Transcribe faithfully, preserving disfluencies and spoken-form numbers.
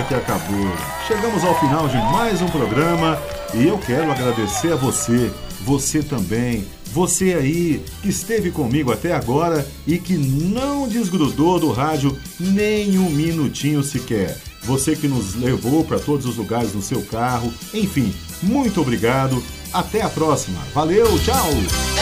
que acabou. Chegamos ao final de mais um programa e eu quero agradecer a você, você também, você aí que esteve comigo até agora e que não desgrudou do rádio nem um minutinho sequer. Você que nos levou para todos os lugares no seu carro. Enfim, muito obrigado. Até a próxima. Valeu, tchau!